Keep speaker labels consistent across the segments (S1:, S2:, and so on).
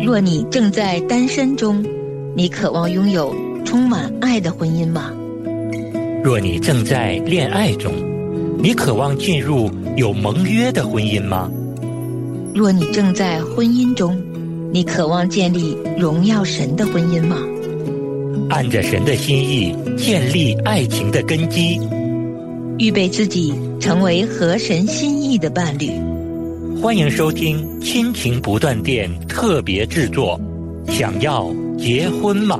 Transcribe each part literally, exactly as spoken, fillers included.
S1: 若你正在单身中，你渴望拥有充满爱的婚姻吗？
S2: 若你正在恋爱中，你渴望进入有盟约的婚姻吗？
S1: 若你正在婚姻中，你渴望建立荣耀神的婚姻吗？
S2: 按着神的心意建立爱情的根基，
S1: 预备自己成为合神心意的伴侣。
S2: 欢迎收听亲情不断电特别制作，想要结婚吗？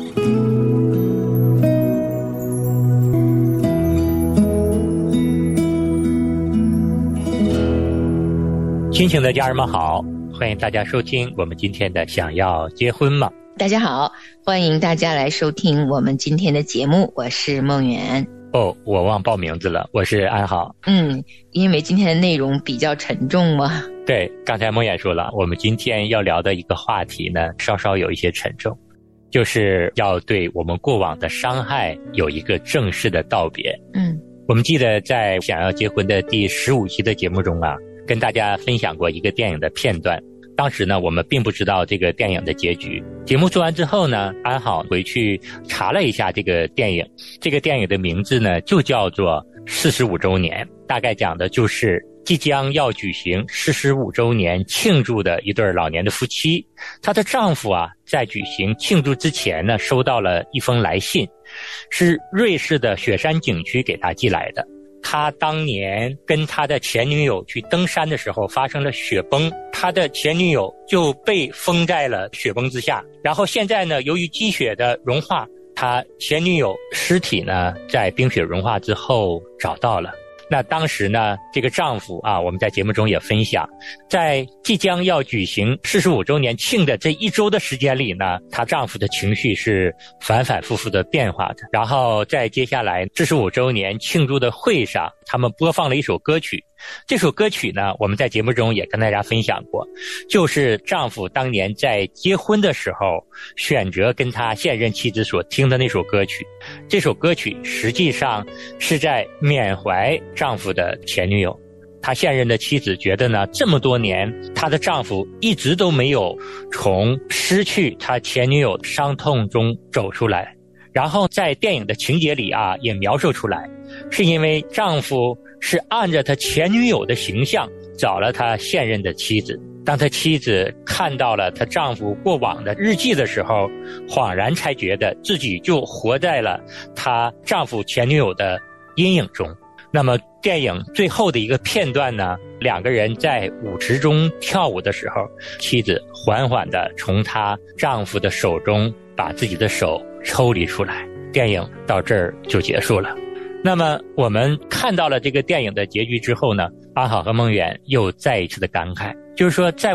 S2: 亲情的家人们好，欢迎大家收听我们今天的想要结婚吗？
S1: 大家好，欢迎大家来收听我们今天的节目，我是梦圆。
S2: 哦，我忘报名字了，我是安好。
S1: 嗯，因为今天的内容比较沉重嘛。
S2: 对，刚才梦圆说了，我们今天要聊的一个话题呢，稍稍有一些沉重，就是要对我们过往的伤害有一个正式的道别。
S1: 嗯，
S2: 我们记得在想要结婚的第十五期的节目中啊，跟大家分享过一个电影的片段。当时呢，我们并不知道这个电影的结局。节目做完之后呢，安好回去查了一下这个电影。这个电影的名字呢，就叫做四十五周年，大概讲的就是即将要举行四十五周年庆祝的一对老年的夫妻。她的丈夫啊，在举行庆祝之前呢，收到了一封来信，是瑞士的雪山景区给他寄来的。他当年跟他的前女友去登山的时候发生了雪崩，他的前女友就被封在了雪崩之下。然后现在呢，由于积雪的融化，他前女友尸体呢在冰雪融化之后找到了。那当时呢，这个丈夫啊，我们在节目中也分享，在即将要举行四十五周年庆的这一周的时间里呢，她丈夫的情绪是反反复复的变化的。然后在接下来四十五周年庆祝的会上，他们播放了一首歌曲。这首歌曲呢，我们在节目中也跟大家分享过，就是丈夫当年在结婚的时候选择跟他现任妻子所听的那首歌曲。这首歌曲实际上是在缅怀丈夫的前女友。他现任的妻子觉得呢，这么多年她的丈夫一直都没有从失去他前女友的伤痛中走出来。然后在电影的情节里啊，也描述出来，是因为丈夫是按着他前女友的形象找了他现任的妻子。当他妻子看到了他丈夫过往的日记的时候，恍然才觉得自己就活在了她丈夫前女友的阴影中。那么电影最后的一个片段呢，两个人在舞池中跳舞的时候，妻子缓缓地从她丈夫的手中把自己的手抽离出来。电影到这儿就结束了。那么我们看到了这个电影的结局之后呢，安好和梦远又再一次的感慨，就是说在